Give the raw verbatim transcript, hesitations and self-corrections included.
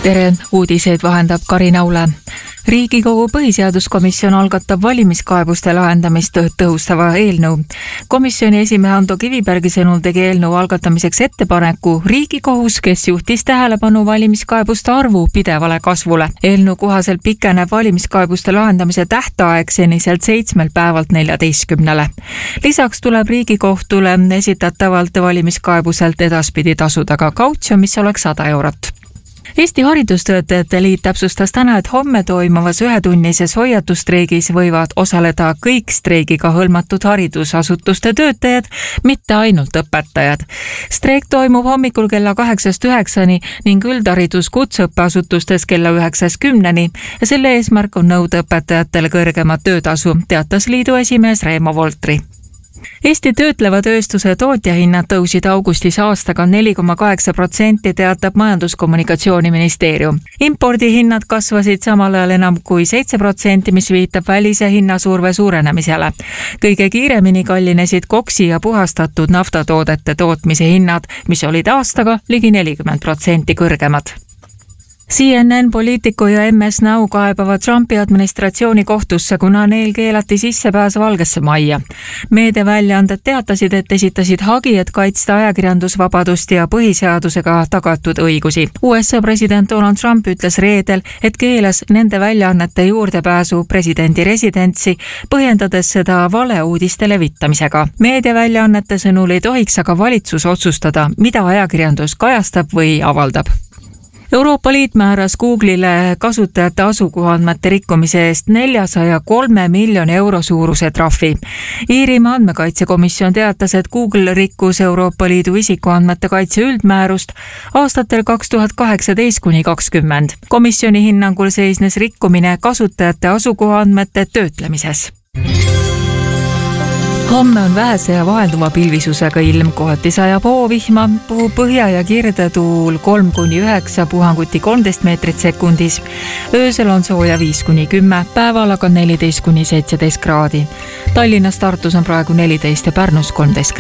tere, uudiseid vahendab Karina Ule. Riigikogu põhiseaduskomisjon algatab valimiskaebuste lahendamist tõhustava eelnõu. Komisjoni esimehe Ando Kivibergi sõnul tegi eelnõu algatamiseks ettepaneku Riigikohus, kes juhtis tähelepanu valimiskaebuste arvu pidevale kasvule. Eelnõu kohaselt pikeneb valimiskaebuste lahendamise tähtaeg seniselt seitsmel päevalt neljateistkümnele. Lisaks tuleb Riigikohtule esitatavalt valimiskaebuselt edaspidi tasuda ka kautsjon, mis oleks sada eurot. Eesti Haridustöötajate Liit täpsustas täna, et homme toimuvas ühetunnises hoiatustreigis võivad osaleda kõik streigiga hõlmatud haridusasutuste töötajad, mitte ainult õpetajad. Streik toimub hommikul kella kaheksast üheksani ning üldharidus kutseõppeasutustes kella üheksast kümneni ja selle eesmärk on nõuda õpetajatele kõrgemat töötasu, teatas liidu esimees Reemo Voltri. Eesti töötleva tööstuse tootjahinnad tõusid augustis aastaga neli koma kaheksa protsenti, teatab Majandus-Kommunikatsiooniministeerium. Impordihinnad kasvasid samal ajal enam kui seitse protsenti, mis viitab välise hinnasurve suurenemisele. Kõige kiiremini kallinesid koksi ja puhastatud naftatoodete tootmise hinnad, mis olid aastaga ligi nelikümmend protsenti kõrgemad. C N N, Politico ja M S Now kaebavad Trumpi administratsiooni kohtusse, kuna neil keelati sissepääs Valgesse majja. Meediaväljaanded teatasid, et esitasid hagi, et kaitsta ajakirjandusvabadust ja põhiseadusega tagatud õigusi. U S A president Donald Trump ütles reedel, et keelas nende väljaannete juurdepääsu presidendi residentsi, põhjendades seda valeuudiste levitamisega. Meediaväljaannete sõnul ei tohiks aga valitsus otsustada, mida ajakirjandus kajastab või avaldab. Euroopa Liit määras Google'ile kasutajate asukohaandmete rikkumise eest neljasaja kolme miljoni euro suuruse trahvi. Iirimaa andmekaitsekomisjon teatas, et Google rikkus Euroopa Liidu isikuandmete kaitse üldmäärust aastatel kaks tuhat kaheksateist kuni kakskümmend. Komisjoni hinnangul seisnes rikkumine kasutajate asukohaandmete töötlemises. Homme on vähese ja vahelduva pilvisusega ilm, kohati sajab hoovihma, puhub põhja- ja kirdetuul kolm kuni üheksa, puhanguti kolmteist meetrit sekundis. Öösel on sooja viis kuni kümme, päeval aga neliteist kuni seitseteist kraadi. Tallinnas, Tartus on praegu neliteist ja Pärnus kolmteist kraadi.